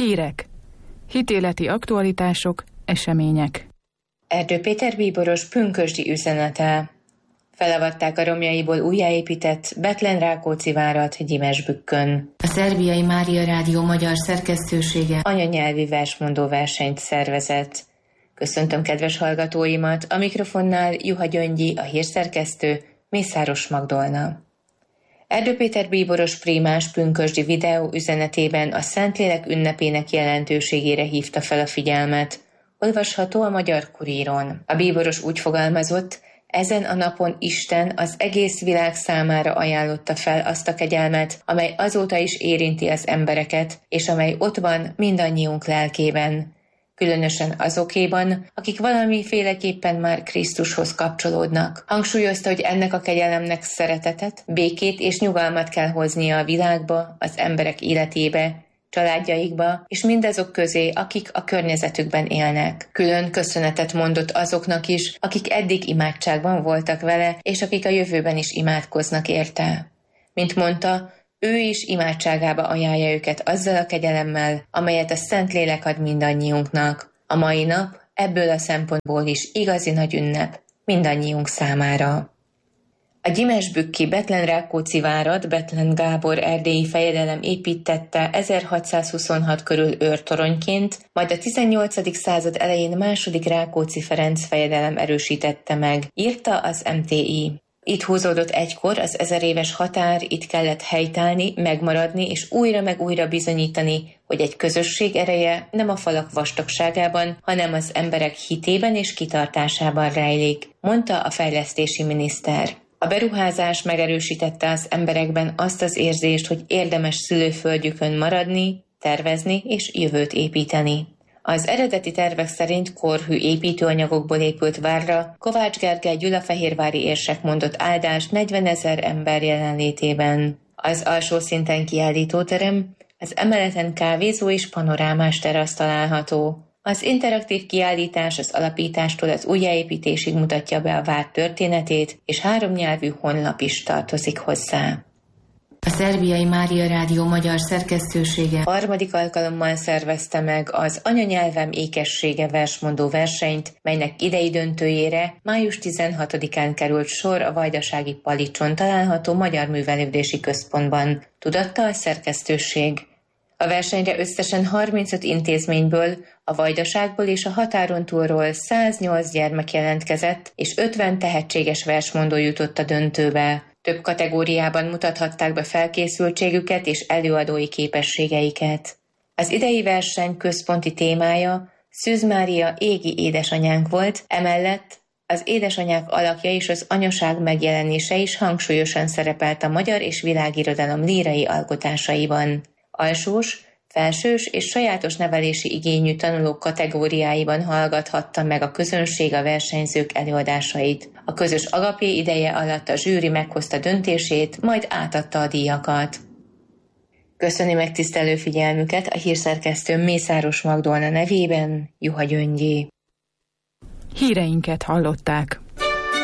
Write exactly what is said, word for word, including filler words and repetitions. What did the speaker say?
Hírek. Hitéleti aktualitások, események. Erdő Péter bíboros pünkösdi üzenete. Felavatták a romjaiból újjáépített Bethlen-Rákóczi várat Gyimesbükkön. A Szerbiai Mária Rádió magyar szerkesztősége anyanyelvi versmondó versenyt szervezett. Köszöntöm kedves hallgatóimat, a mikrofonnál Juha Gyöngyi, a hírszerkesztő, Mészáros Magdolna. Erdő Péter bíboros prímás pünkösdi videó üzenetében a Szentlélek ünnepének jelentőségére hívta fel a figyelmet. Olvasható a Magyar Kuríron. A bíboros úgy fogalmazott, ezen a napon Isten az egész világ számára ajánlotta fel azt a kegyelmet, amely azóta is érinti az embereket, és amely ott van mindannyiunk lelkében. Különösen azokéban, akik valamiféleképpen már Krisztushoz kapcsolódnak. Hangsúlyozta, hogy ennek a kegyelemnek szeretetet, békét és nyugalmat kell hoznia a világba, az emberek életébe, családjaikba, és mindazok közé, akik a környezetükben élnek. Külön köszönetet mondott azoknak is, akik eddig imádságban voltak vele, és akik a jövőben is imádkoznak érte. Mint mondta, ő is imádságába ajánlja őket azzal a kegyelemmel, amelyet a Szentlélek ad mindannyiunknak. A mai nap ebből a szempontból is igazi nagy ünnep mindannyiunk számára. A gyimesbükki Bethlen-Rákóczi várat Bethlen Gábor erdélyi fejedelem építtette ezerhatszázhuszonhat körül őrtoronyként, majd a tizennyolcadik század elején második Rákóczi Ferenc fejedelem erősítette meg, írta az em té i. Itt húzódott egykor az ezeréves határ, itt kellett helytállni, megmaradni és újra meg újra bizonyítani, hogy egy közösség ereje nem a falak vastagságában, hanem az emberek hitében és kitartásában rejlik, mondta a fejlesztési miniszter. A beruházás megerősítette az emberekben azt az érzést, hogy érdemes szülőföldjükön maradni, tervezni és jövőt építeni. Az eredeti tervek szerint korhű építőanyagokból épült várra Kovács Gergely gyulafehérvári érsek mondott áldást negyvenezer ember jelenlétében. Az alsó szinten kiállítóterem, az emeleten kávézó és panorámás terasz található. Az interaktív kiállítás az alapítástól az újjáépítésig mutatja be a vár történetét, és három nyelvű honlap is tartozik hozzá. A Szerbiai Mária Rádió magyar szerkesztősége harmadik alkalommal szervezte meg az Anyanyelvem ékessége versmondó versenyt, melynek idei döntőjére május tizenhatodikán került sor a vajdasági Palicson található Magyar Művelődési Központban, tudatta a szerkesztőség. A versenyre összesen harmincöt intézményből, a Vajdaságból és a határon túlról száznyolc gyermek jelentkezett, és ötven tehetséges versmondó jutott a döntőbe. Több kategóriában mutathatták be felkészültségüket és előadói képességeiket. Az idei verseny központi témája Szűz Mária égi édesanyánk volt, emellett az édesanyák alakja és az anyaság megjelenése is hangsúlyosan szerepelt a magyar és világirodalom lírai alkotásaiban. Alsós, felsős és sajátos nevelési igényű tanulók kategóriáiban hallgathatta meg a közönség a versenyzők előadásait. A közös agapé ideje alatt a zsűri meghozta döntését, majd átadta a díjakat. Köszöni megtisztelő figyelmüket a hírszerkesztő Mészáros Magdolna nevében, Juha Gyöngyi. Híreinket hallották.